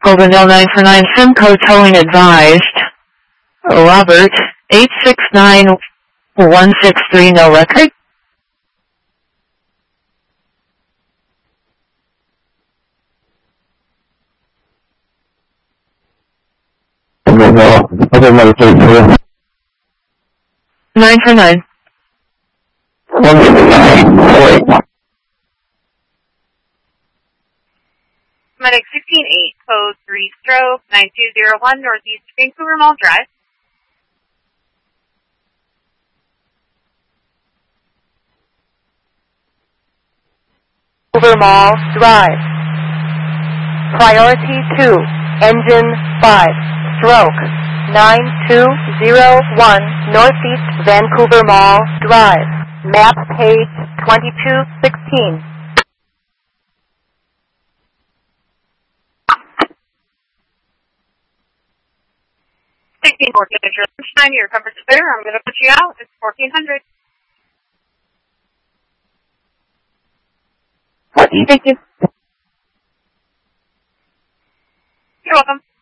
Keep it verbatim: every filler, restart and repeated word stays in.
Goldenell nine four nine, Simcoe towing advised. Robert, eight six nine one six three, no record. nine four nine. Medic sixteen eight, code three stroke nine two zero one, Northeast Vancouver Mall Drive. Vancouver Mall Drive. Priority two, engine five, stroke nine two zero one, Northeast Vancouver Mall Drive. Map page twenty-two sixteen. sixteen fourteen, lunchtime, your coverage is clear. I'm going to put you out. It's fourteen hundred. Thank you. You're welcome.